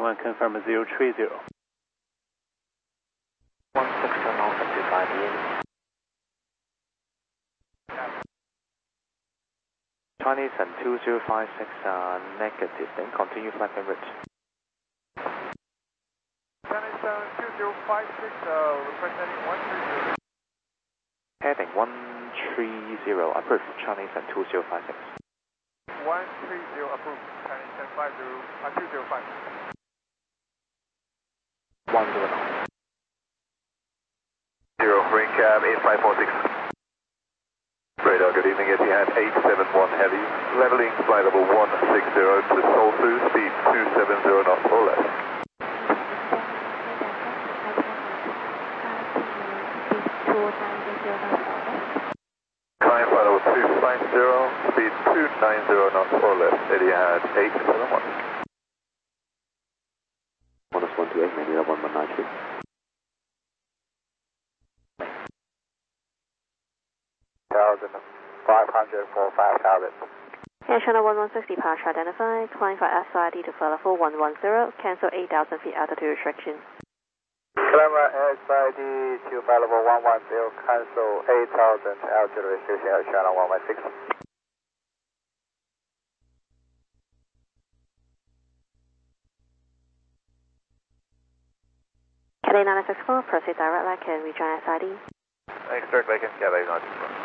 1 confirm 030. 16955 Chinese and 2056 negative, then continue flight en route. Chinese 2056, request heading 130. Heading 130, approved, Chinese and 2056. 130, approved, Chinese 205. 109. 0, cab 8546. Radar, good evening, Etihad 871 Heavy, leveling flight level 160 to Seoul 2, speed 270 knots or less. Climb flight level 250, speed 290 knots or less, Etihad 871. 128, maybe 1193. for 5,000. Air Channel 116 departure identified, climb for SID to flight level 110, cancel 8,000 feet altitude restriction. Climb SID to flight level 110, cancel 8,000 altitude restriction, Air Channel 116. Cathay 964, proceed direct line, can rejoin SID. Thanks, direct line, Cathay 964.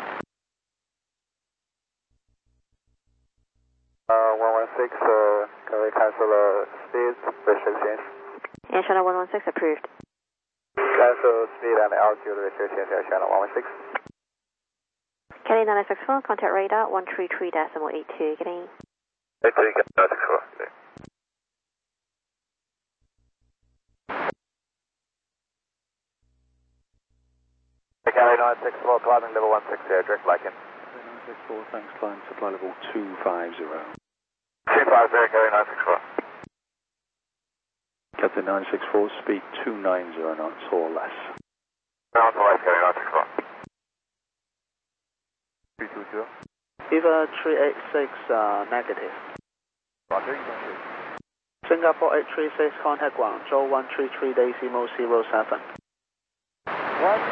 116, can we cancel speed restrictions? Air Channel 116 approved. Cancel speed and altitude restrictions, Air Channel 116. Cathay 964, contact radar 133.82, getting 83, Cathay 964. Cathay 964, climbing level 160, direct Lycan. 964, thanks, climb to flight level 250. 250, Cathay 964. Cathay 964, speed 290 knots or less. Ground to life, Cathay 964. 320. Eva 386 negative. Roger, you can shoot. Singapore 836, contact Guangzhou 133.07. What?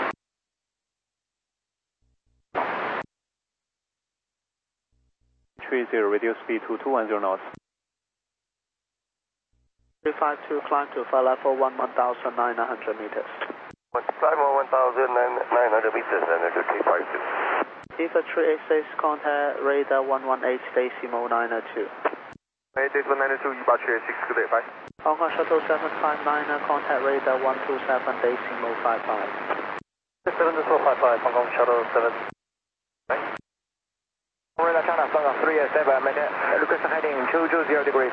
30, radio speed 2210 knots. 352, climb to flight level 1,900 meters. Climb 1,900 meters and to 352. Eva 386, contact radar 118.92. 118.92, 136, good day, bye. Hong Kong Shuttle 759, contact radar 127.55. 72455, Hong Kong Shuttle 7. Radar China, Southern 37, request heading 220 degrees.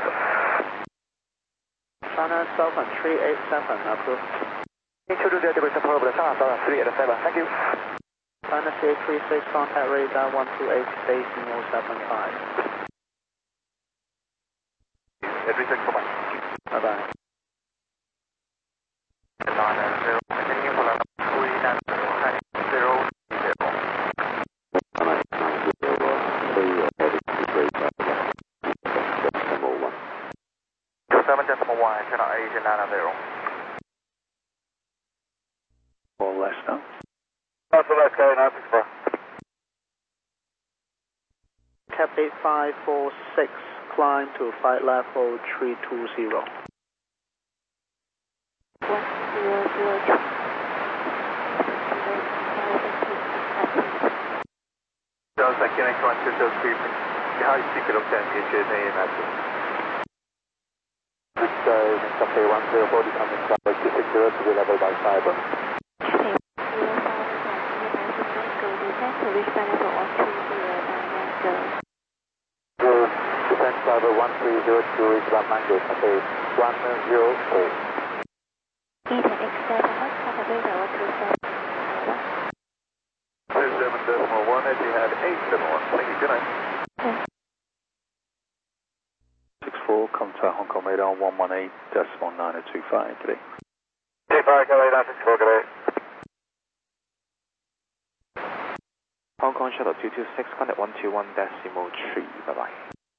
China Southern 387, approved. 220 degrees approved, China Southern 387, thank you. China CA36, contact radar 128.075. 36, bye-bye. Bye-bye. 990, continue for 390, 7.1, channel 890. Or less now. That's the last guy, 964. Cap 8546, climb to flight level 320. 1002. Jones, I can connect to those people. How you think it'll send you to the message? Cafe 104 becoming tower 260 to be level by cyber. Cathay 05 go descend to reach flight level 130.90. Descent cyber 130 to reach Mango, Cafe 104. Ethan X7, contact radar 127. 27.1, Etihad 871. Thank you, good night. 64, contact Hong Kong radar 118.9025 today. 25, Cathay 964, good day. Hong Kong Shuttle 226, contact 121.3, bye-bye.